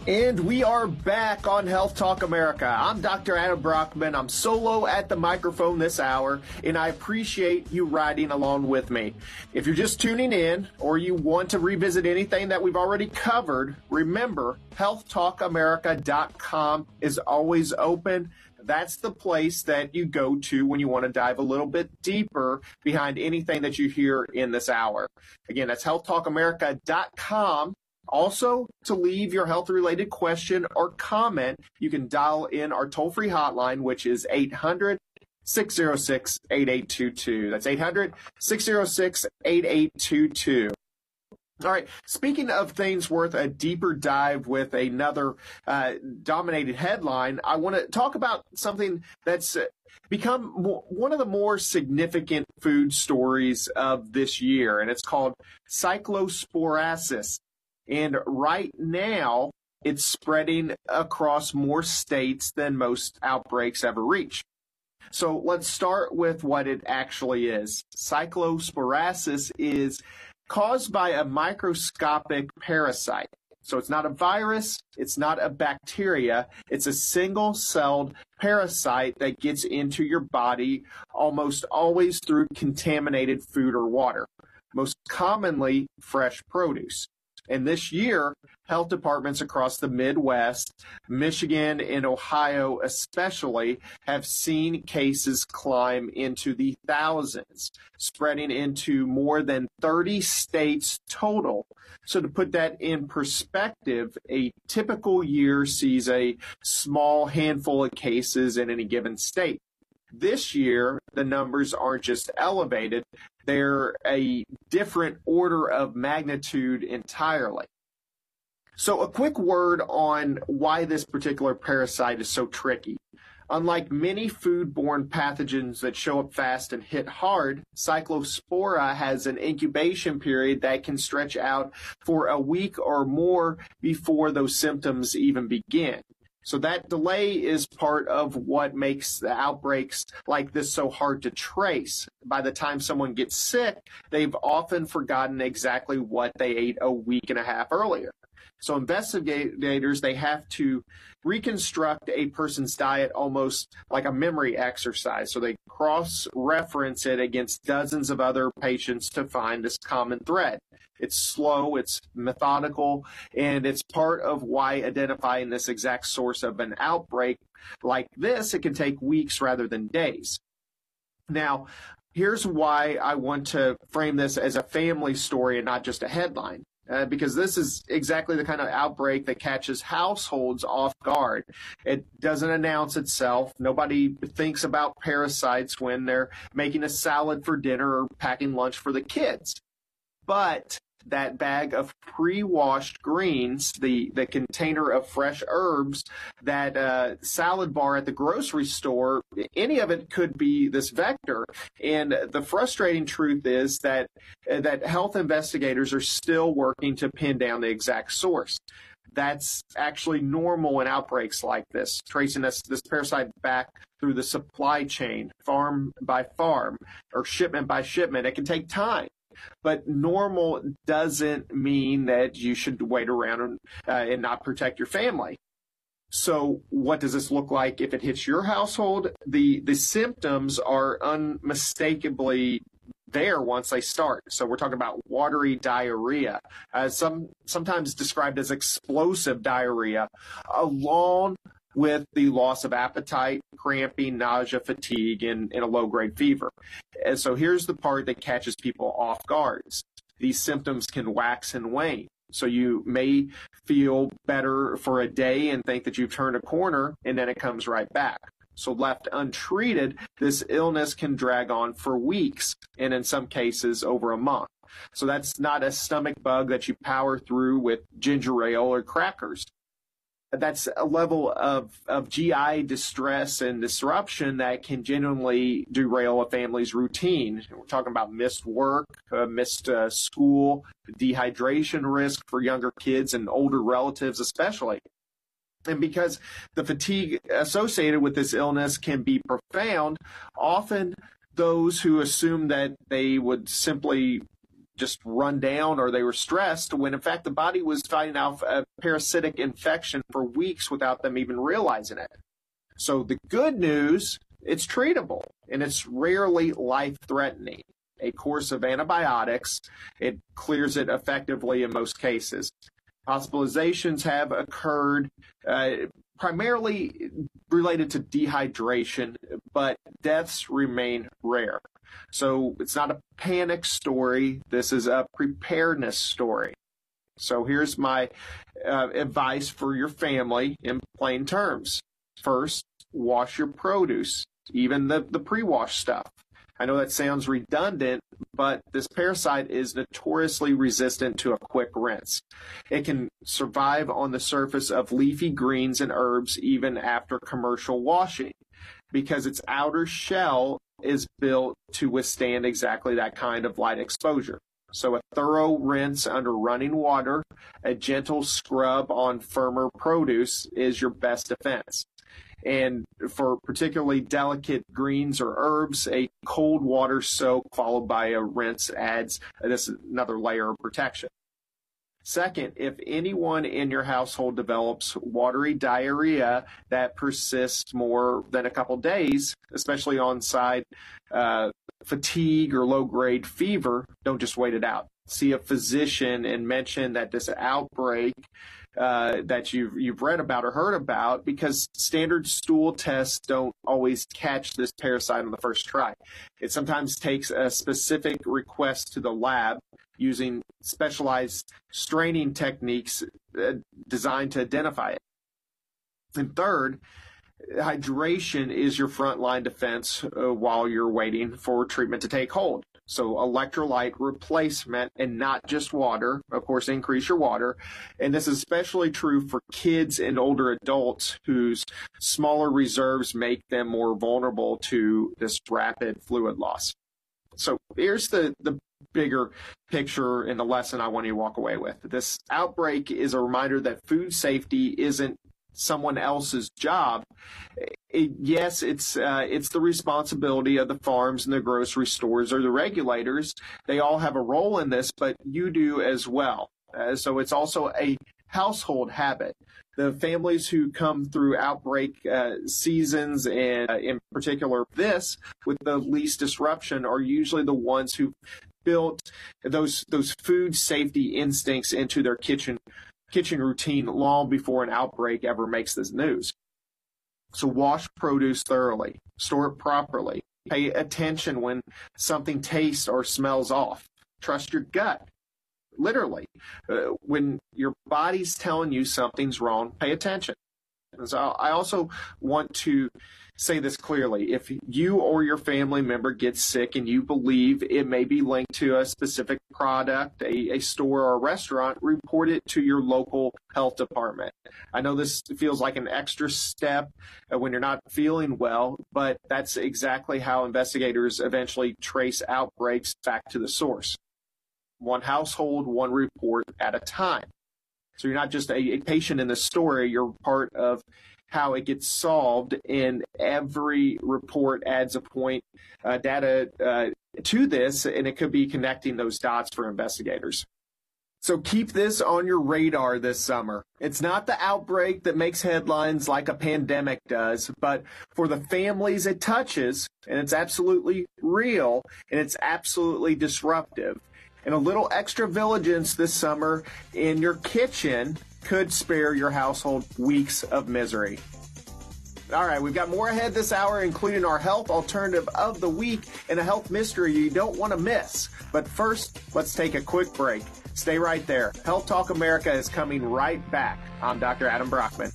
And we are back on Health Talk America. I'm Dr. Adam Brockman. I'm solo at the microphone this hour, and I appreciate you riding along with me. If you're just tuning in or you want to revisit anything that we've already covered, remember, healthtalkamerica.com is always open. That's the place that you go to when you want to dive a little bit deeper behind anything that you hear in this hour. Again, that's healthtalkamerica.com. Also, to leave your health-related question or comment, you can dial in our toll-free hotline, which is 800-606-8822. That's 800-606-8822. All right, speaking of things worth a deeper dive with another dominated headline, I want to talk about something that's become one of the more significant food stories of this year, and it's called cyclosporasis. And right now, it's spreading across more states than most outbreaks ever reach. So let's start with what it actually is. Cyclosporasis is caused by a microscopic parasite. So it's not a virus, it's not a bacteria, it's a single-celled parasite that gets into your body almost always through contaminated food or water, most commonly fresh produce. And this year, health departments across the Midwest, Michigan and Ohio especially, have seen cases climb into the thousands, spreading into more than 30 states total. So to put that in perspective, a typical year sees a small handful of cases in any given state. This year, the numbers aren't just elevated, they're a different order of magnitude entirely. So a quick word on why this particular parasite is so tricky. Unlike many foodborne pathogens that show up fast and hit hard, Cyclospora has an incubation period that can stretch out for a week or more before those symptoms even begin. So that delay is part of what makes the outbreaks like this so hard to trace. By the time someone gets sick, they've often forgotten exactly what they ate a week and a half earlier. So investigators, they have to reconstruct a person's diet almost like a memory exercise. So they cross-reference it against dozens of other patients to find this common thread. It's slow, it's methodical, and it's part of why identifying this exact source of an outbreak like this, it can take weeks rather than days. Now, here's why I want to frame this as a family story and not just a headline. Because this is exactly the kind of outbreak that catches households off guard. It doesn't announce itself. Nobody thinks about parasites when they're making a salad for dinner or packing lunch for the kids. But that bag of pre-washed greens, the container of fresh herbs, that salad bar at the grocery store, any of it could be this vector. And the frustrating truth is that health investigators are still working to pin down the exact source. That's actually normal in outbreaks like this, tracing this parasite back through the supply chain, farm by farm, or shipment by shipment. It can take time. But normal doesn't mean that you should wait around and not protect your family. So what does this look like if it hits your household? The symptoms are unmistakably there once they start. So we're talking about watery diarrhea, sometimes described as explosive diarrhea, along with the loss of appetite, cramping, nausea, fatigue, and a low-grade fever. And so here's the part that catches people off guard. These symptoms can wax and wane. So you may feel better for a day and think that you've turned a corner, and then it comes right back. So left untreated, this illness can drag on for weeks, and in some cases over a month. So that's not a stomach bug that you power through with ginger ale or crackers. That's a level of GI distress and disruption that can genuinely derail a family's routine. We're talking about missed work, missed school, dehydration risk for younger kids and older relatives especially. And because the fatigue associated with this illness can be profound, often those who assume that they would simply just run down or they were stressed, when in fact the body was fighting off a parasitic infection for weeks without them even realizing it. So the good news, it's treatable and it's rarely life-threatening. A course of antibiotics, it clears it effectively in most cases. Hospitalizations have occurred primarily related to dehydration, but deaths remain rare. So it's not a panic story. This is a preparedness story. So here's my advice for your family in plain terms. First, wash your produce, even the pre-wash stuff. I know that sounds redundant, but this parasite is notoriously resistant to a quick rinse. It can survive on the surface of leafy greens and herbs even after commercial washing because its outer shell is built to withstand exactly that kind of light exposure. So a thorough rinse under running water, a gentle scrub on firmer produce is your best defense. And for particularly delicate greens or herbs, a cold water soak followed by a rinse adds this another layer of protection. Second, if anyone in your household develops watery diarrhea that persists more than a couple days, especially on side fatigue or low-grade fever, don't just wait it out. See a physician and mention that this outbreak that you've read about or heard about, because standard stool tests don't always catch this parasite on the first try. It sometimes takes a specific request to the lab using specialized straining techniques designed to identify it. And third, hydration is your frontline defense while you're waiting for treatment to take hold. So electrolyte replacement and not just water. Of course, increase your water. And this is especially true for kids and older adults whose smaller reserves make them more vulnerable to this rapid fluid loss. So here's the bigger picture and the lesson I want you to walk away with. This outbreak is a reminder that food safety isn't someone else's job. Yes, it's the responsibility of the farms and the grocery stores or the regulators. They all have a role in this, but you do as well. So it's also a household habit. The families who come through outbreak seasons, and in particular this, with the least disruption, are usually the ones who built those food safety instincts into their kitchen routine long before an outbreak ever makes this news. So wash produce thoroughly, store it properly, pay attention when something tastes or smells off. Trust your gut. Literally, when your body's telling you something's wrong, pay attention. And so I also want to say this clearly. If you or your family member gets sick and you believe it may be linked to a specific product, a store or a restaurant, report it to your local health department. I know this feels like an extra step when you're not feeling well, but that's exactly how investigators eventually trace outbreaks back to the source. One household, one report at a time. So you're not just a patient in the story, you're part of how it gets solved, and every report adds a point data to this, and it could be connecting those dots for investigators. So keep this on your radar this summer. It's not the outbreak that makes headlines like a pandemic does, but for the families it touches, and it's absolutely real, and it's absolutely disruptive. And a little extra vigilance this summer in your kitchen could spare your household weeks of misery. All right, we've got more ahead this hour, including our health alternative of the week and a health mystery you don't want to miss. But first, let's take a quick break. Stay right there. Health Talk America is coming right back. I'm Dr. Adam Brockman.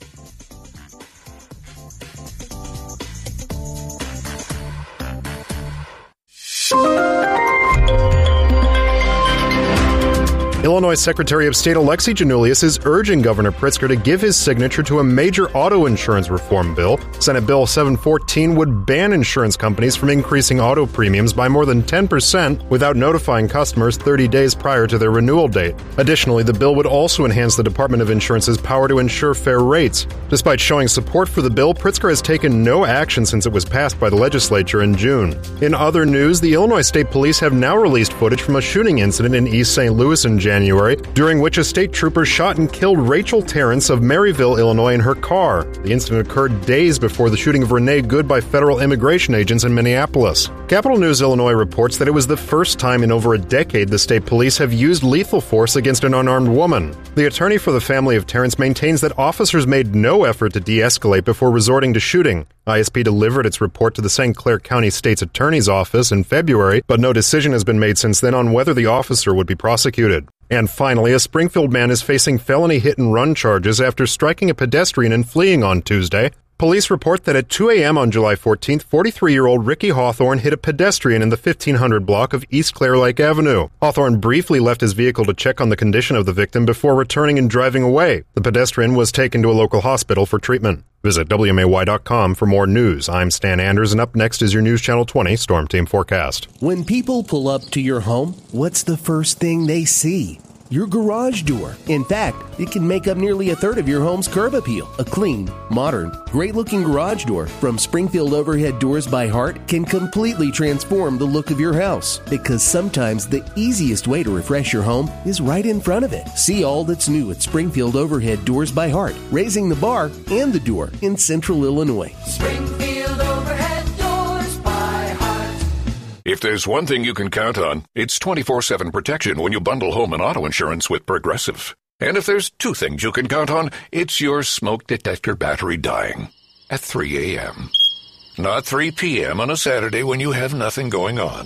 Illinois Secretary of State Alexi Janulius is urging Governor Pritzker to give his signature to a major auto insurance reform bill. Senate Bill 714 would ban insurance companies from increasing auto premiums by more than 10% without notifying customers 30 days prior to their renewal date. Additionally, the bill would also enhance the Department of Insurance's power to ensure fair rates. Despite showing support for the bill, Pritzker has taken no action since it was passed by the legislature in June. In other news, the Illinois State Police have now released footage from a shooting incident in East St. Louis in January, during which a state trooper shot and killed Rachel Terrence of Maryville, Illinois, in her car. The incident occurred days before the shooting of Renee Good by federal immigration agents in Minneapolis. Capital News Illinois reports that it was the first time in over a decade the state police have used lethal force against an unarmed woman. The attorney for the family of Terrence maintains that officers made no effort to de-escalate before resorting to shooting. ISP delivered its report to the St. Clair County State's Attorney's Office in February, but no decision has been made since then on whether the officer would be prosecuted. And finally, a Springfield man is facing felony hit-and-run charges after striking a pedestrian and fleeing on Tuesday. Police report that at 2 a.m. on July 14th, 43-year-old Ricky Hawthorne hit a pedestrian in the 1500 block of East Clair Lake Avenue. Hawthorne briefly left his vehicle to check on the condition of the victim before returning and driving away. The pedestrian was taken to a local hospital for treatment. Visit WMAY.com for more news. I'm Stan Anders, and up next is your News Channel 20 Storm Team forecast. When people pull up to your home, what's the first thing they see? Your garage door. In fact, it can make up nearly a third of your home's curb appeal. A clean, modern, great-looking garage door from Springfield Overhead Doors by Heart can completely transform the look of your house. Because sometimes the easiest way to refresh your home is right in front of it. See all that's new at Springfield Overhead Doors by Heart, raising the bar and the door in Central Illinois. Springfield Overhead Doors by Heart. If there's one thing you can count on, it's 24/7 protection when you bundle home and auto insurance with Progressive. And if there's two things you can count on, it's your smoke detector battery dying at 3 a.m. Not 3 p.m. on a Saturday when you have nothing going on,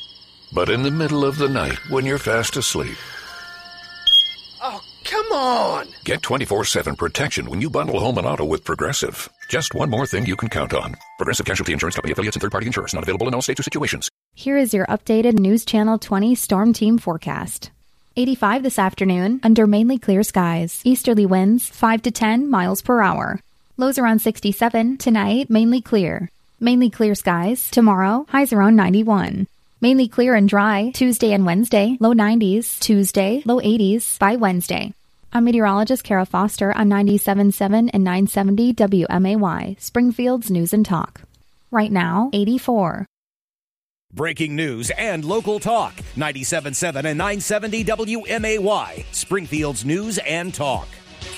but in the middle of the night when you're fast asleep. Oh, come on! Get 24/7 protection when you bundle home and auto with Progressive. Just one more thing you can count on. Progressive Casualty Insurance Company, affiliates, and third-party insurers. Not available in all states or situations. Here is your updated News Channel 20 Storm Team forecast. 85 this afternoon, under mainly clear skies. Easterly winds 5 to 10 miles per hour. Lows around 67. Tonight, mainly clear. Mainly clear skies. Tomorrow, highs around 91. Mainly clear and dry Tuesday and Wednesday, low 90s. Tuesday, low 80s by Wednesday. I'm meteorologist Kara Foster on 97.7 and 970 WMAY, Springfield's News and Talk. Right now, 84. Breaking news and local talk. 97.7 and 970 WMAY, Springfield's News and Talk.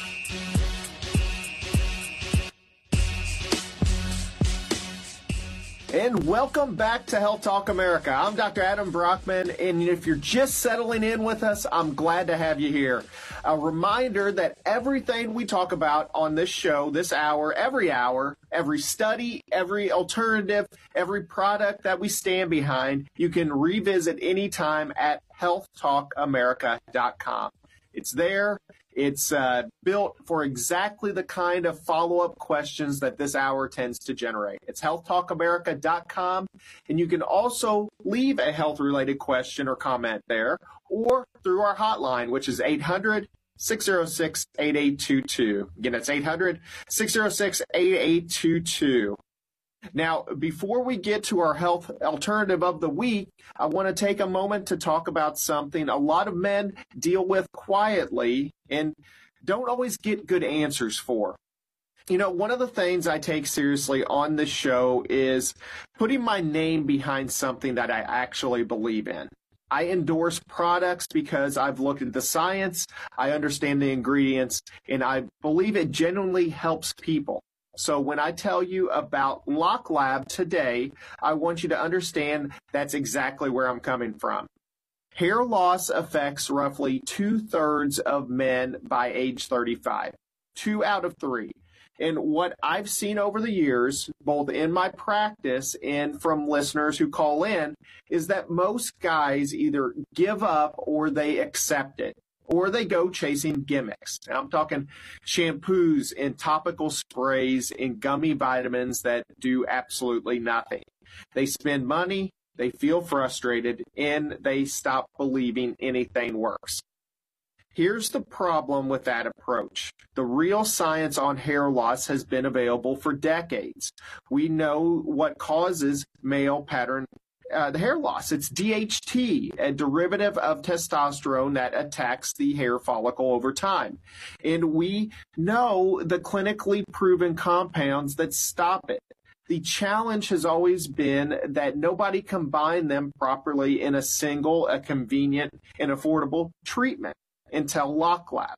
And welcome back to Health Talk America. I'm Dr. Adam Brockman, and if you're just settling in with us, I'm glad to have you here. A reminder that everything we talk about on this show, this hour, every study, every alternative, every product that we stand behind, you can revisit anytime at healthtalkamerica.com. It's there. It's built for exactly the kind of follow-up questions that this hour tends to generate. It's healthtalkamerica.com, and you can also leave a health-related question or comment there, or through our hotline, which is 800-606-8822. Again, it's 800-606-8822. Now, before we get to our health alternative of the week, I want to take a moment to talk about something a lot of men deal with quietly and don't always get good answers for. You know, one of the things I take seriously on this show is putting my name behind something that I actually believe in. I endorse products because I've looked at the science, I understand the ingredients, and I believe it genuinely helps people. So when I tell you about Lock Lab today, I want you to understand that's exactly where I'm coming from. Hair loss affects roughly 2/3 of men by age 35, 2 out of 3. And what I've seen over the years, both in my practice and from listeners who call in, is that most guys either give up or they accept it, or they go chasing gimmicks. Now, I'm talking shampoos and topical sprays and gummy vitamins that do absolutely nothing. They spend money, they feel frustrated, and they stop believing anything works. Here's the problem with that approach. The real science on hair loss has been available for decades. We know what causes male pattern the hair loss. It's DHT, a derivative of testosterone that attacks the hair follicle over time. And we know the clinically proven compounds that stop it. The challenge has always been that nobody combined them properly in a convenient, and affordable treatment until LocLab.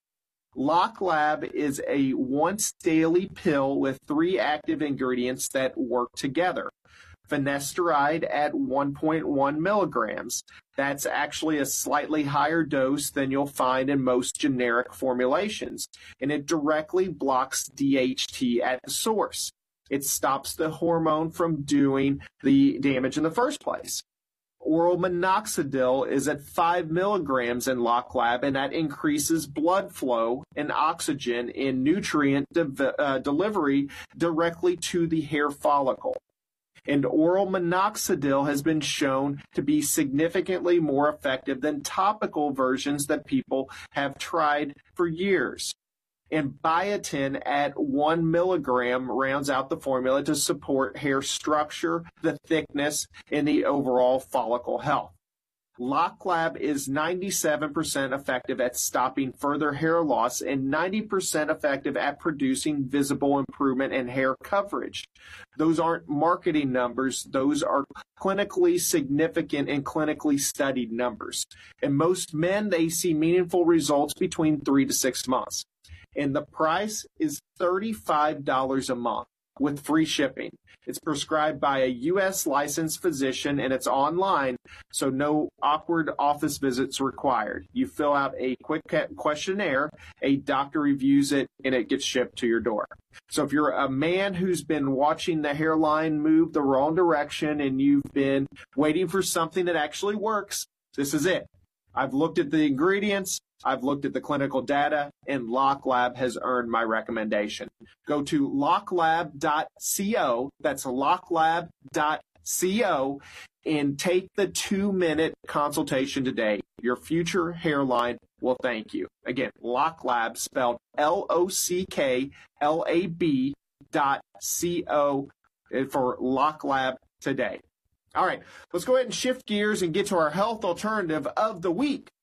LocLab is a once daily pill with 3 active ingredients that work together. Finasteride at 1.1 milligrams. That's actually a slightly higher dose than you'll find in most generic formulations, and it directly blocks DHT at the source. It stops the hormone from doing the damage in the first place. Oral minoxidil is at 5 milligrams in LocLab, and that increases blood flow and oxygen in nutrient delivery directly to the hair follicle. And oral minoxidil has been shown to be significantly more effective than topical versions that people have tried for years. And biotin at 1 milligram rounds out the formula to support hair structure, the thickness, and the overall follicle health. LocLab is 97% effective at stopping further hair loss and 90% effective at producing visible improvement in hair coverage. Those aren't marketing numbers. Those are clinically significant and clinically studied numbers. And most men, they see meaningful results between 3 to 6 months. And the price is $35 a month with free shipping. It's prescribed by a U.S. licensed physician, and it's online, so no awkward office visits required. You fill out a quick questionnaire, a doctor reviews it, and it gets shipped to your door. So if you're a man who's been watching the hairline move the wrong direction and you've been waiting for something that actually works, this is it. I've looked at the ingredients, I've looked at the clinical data, and LocLab has earned my recommendation. Go to locklab.co, that's locklab.co, and take the 2-minute consultation today. Your future hairline will thank you. Again, LocLab, spelled LOCKLAB.co for LocLab today. All right, let's go ahead and shift gears and get to our health alternative of the week.